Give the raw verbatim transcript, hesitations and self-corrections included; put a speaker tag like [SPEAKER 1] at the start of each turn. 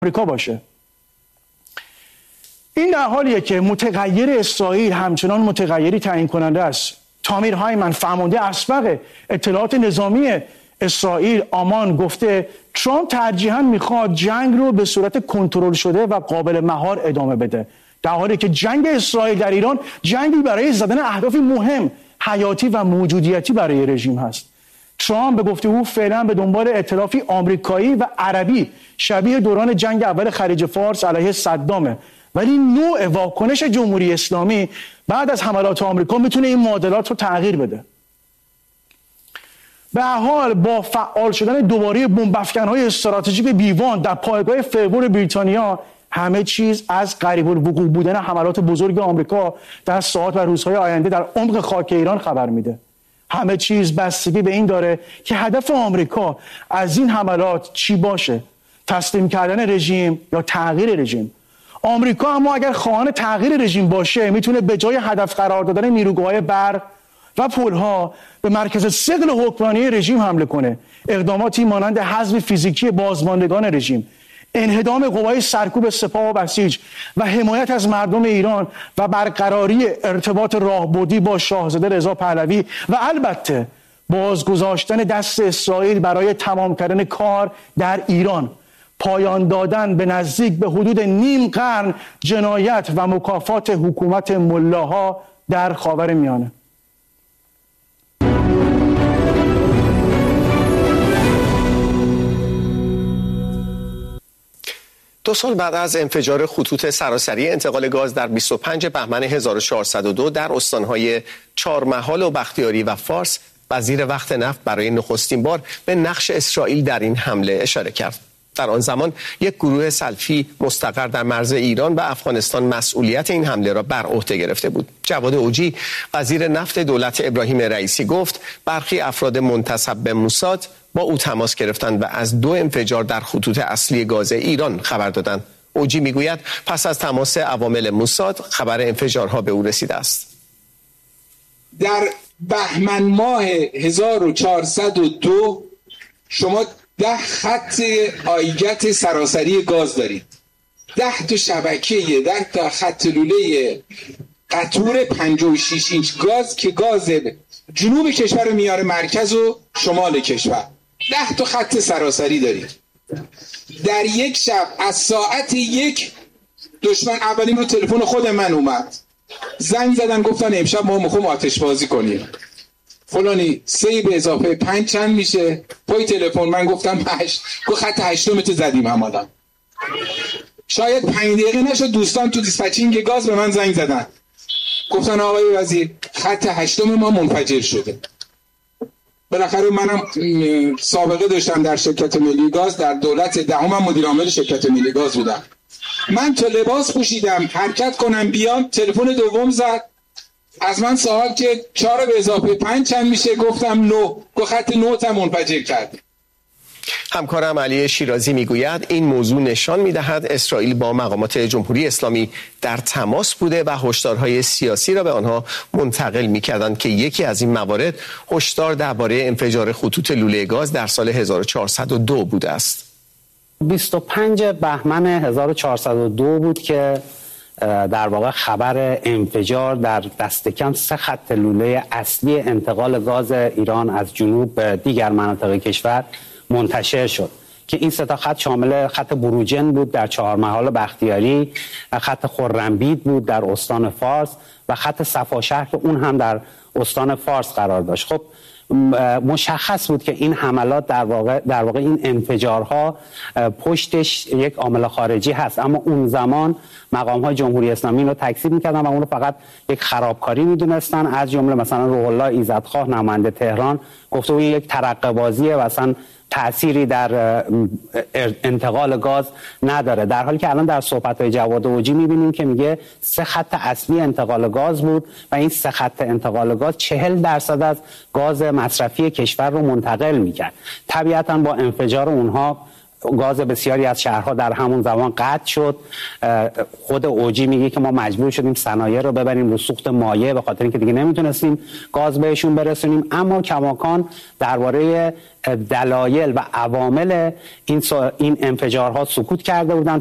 [SPEAKER 1] آمریکا باشه. این در حالیه که متغیر اسرائیل همچنان متغیری تعیین کننده است. تامیر هایمن فرمانده اسبق اطلاعات نظامی اسرائیل آمان گفته ترامپ ترجیحاً میخواد جنگ رو به صورت کنترل شده و قابل مهار ادامه بده، در حالی که جنگ اسرائیل در ایران جنگی برای زدن اهدافی مهم، حیاتی و موجودیتی برای رژیم هست. ترامپ به گفته او فعلا به دنبال ائتلافی آمریکایی و عربی شبیه دوران جنگ اول خلیج فارس علیه صدامه، ولی نوع واکنش جمهوری اسلامی بعد از حملات آمریکا میتونه این معادلات رو تغییر بده. به هر حال با فعال شدن دوباره بمب افکن‌های استراتژیک بیوان در پایگاه فربور بریتانیا، همه چیز از قریب الوقوع بودن حملات بزرگ آمریکا در ساعات و روزهای آینده در عمق خاک ایران خبر میده. همه چیز بستگی به این داره که هدف آمریکا از این حملات چی باشه، تسلیم کردن رژیم یا تغییر رژیم. آمریکا اما اگر خواهان تغییر رژیم باشه میتونه به جای هدف قرار دادن نیروگاه‌های برق و پلها به مرکز ثقل حکمرانی رژیم حمله کنه. اقداماتی مانند حذف فیزیکی بازماندگان رژیم، انهدام قوای سرکوب سپاه و بسیج و حمایت از مردم ایران و برقراری ارتباط راهبردی با شاهزاده رضا پهلوی و البته بازگذاشتن دست اسرائیل برای تمام کردن کار در ایران، پایان دادن به نزدیک به حدود نیم قرن جنایت و مکافات حکومت ملاها در خاورمیانه.
[SPEAKER 2] دو سال بعد از انفجار خطوط سراسری انتقال گاز در بیست و پنج بهمن هزار و چهارصد و دو در استانهای چهارمحال و بختیاری و فارس، وزیر وقت نفت برای نخستین بار به نقش اسرائیل در این حمله اشاره کرد. در آن زمان یک گروه سلفی مستقر در مرز ایران و افغانستان مسئولیت این حمله را بر عهده گرفته بود. جواد اوجی، وزیر نفت دولت ابراهیم رئیسی، گفت برخی افراد منتسب به موساد با او تماس گرفتند و از دو انفجار در خطوط اصلی گاز ایران خبر دادند. اوجی میگوید پس از تماس عوامل موساد خبر انفجارها به او رسیده است.
[SPEAKER 3] در بهمن ماه هزار و چهارصد و دو شما ده خط آیگت سراسری گاز دارید، ده تا شبکه، ده تا خط لوله قطور پنجاه و شش اینچ گاز که گاز جنوب کشور رو میاره مرکز و شمال کشور، ده تا خط سراسری دارید. در یک شب از ساعت یک دشمن اولین رو تلفن خود من اومد، زنگ زدن گفتن امشب ما میخوام آتش بازی کنیم، فلانی سه به اضافه پنج چند میشه؟ پای تلفن من گفتم هشت. گفت خط هشتم تو زدیم همالا. شاید پنج دقیقه نشد دوستان تو دیسپچینگ گاز به من زنگ زدن گفتن آقای وزیر خط هشتم ما منفجر شده. بالاخره منم سابقه داشتم در شرکت ملی گاز، در دولت دهم مدیر عامل شرکت ملی گاز بودم. من تو لباس پوشیدم حرکت کنم بیام، تلفن دوم زد از من سوال که چهار به اضافه پنج چند میشه؟ گفتم نو. گفت خط نو تا منفجر کرد.
[SPEAKER 2] همکارم علی شیرازی میگوید این موضوع نشان میدهد اسرائیل با مقامات جمهوری اسلامی در تماس بوده و هشدارهای سیاسی را به آنها منتقل میکردند که یکی از این موارد هشدار درباره انفجار خطوط لوله گاز در سال هزار و چهارصد و دو بوده است.
[SPEAKER 4] بیست و پنج بهمن هزار و چهارصد و دو بود که در واقع خبر انفجار در دست کم سه خط لوله اصلی انتقال گاز ایران از جنوب به دیگر مناطق کشور منتشر شد که این سه تا خط شامل خط بروجن بود در چهارمحال بختیاری، خط خرمبید بود در استان فارس و خط صفاشهر که اون هم در استان فارس قرار داشت. خب مشخص بود که این حملات در واقع در واقع این انفجارها پشتش یک عامل خارجی هست، اما اون زمان مقام‌های جمهوری اسلامی رو تکذیب می‌کردن و اون رو فقط یک خرابکاری می‌دونستن. از جمله مثلا روح الله ایزدخواه نماینده تهران گفته بود یک ترقه بازیه و اصلا تأثیری در انتقال گاز نداره، در حالی که الان در صحبت‌های جواد اوجی می‌بینیم که میگه سه خط اصلی انتقال گاز بود و این سه خط انتقال گاز چهل درصد از گاز مصرفی کشور رو منتقل می‌کرد. طبیعتاً با انفجار اونها گاز بسیاری از شهرها در همون زمان قطع شد. خود اوجی میگه که ما مجبور شدیم صنایع رو ببریم رو سوخت مایع به خاطر اینکه دیگه نمیتونستیم گاز بهشون برسونیم. اما کماکان درباره دلایل و عوامل این این انفجارها سکوت کرده بودن